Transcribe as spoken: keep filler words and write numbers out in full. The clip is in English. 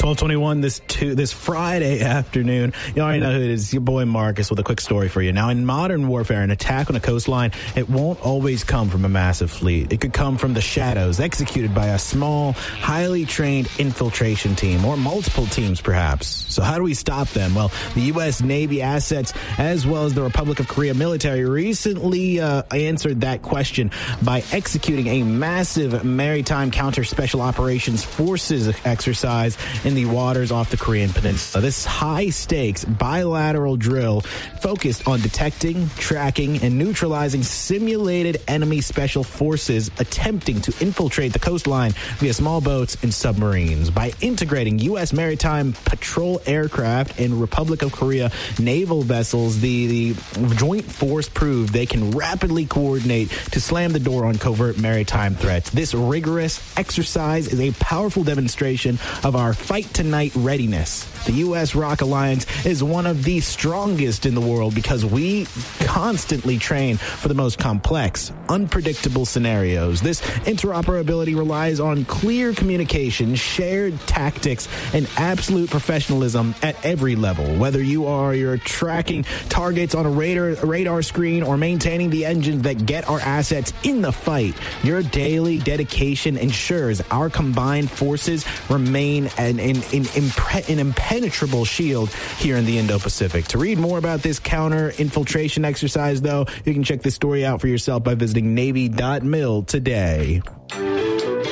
twelve twenty-one this two, this Friday afternoon. You already know who it is. Your boy Marcus with a quick story for you. Now, in modern warfare, an attack on a coastline, it won't always come from a massive fleet. It could come from the shadows, executed by a small, highly trained infiltration team, or multiple teams, perhaps. So how do we stop them? Well, the U S Navy assets, as well as the Republic of Korea military, recently uh, answered that question by executing a massive maritime counter special operations forces exercise in the waters off the Korean peninsula. This high-stakes bilateral drill focused on detecting, tracking, and neutralizing simulated enemy special forces attempting to infiltrate the coastline via small boats and submarines. By integrating U S maritime patrol aircraft and Republic of Korea naval vessels, the, the joint force proved they can rapidly coordinate to slam the door on covert maritime threats. This rigorous exercise is a powerful demonstration of our fight-tonight readiness. The U S ROK Alliance is one of the strongest in the world because we constantly train for the most complex, unpredictable scenarios. This interoperability relies on clear communication, shared tactics, and absolute professionalism at every level. Whether you are you're tracking targets on a radar, radar screen or maintaining the engines that get our assets in the fight, your daily dedication ensures our combined forces remain an, an, an, impre- an impenetrable shield here in the Indo-Pacific. To read more about this counter-infiltration exercise, though, you can check this story out for yourself by visiting Navy dot mil today.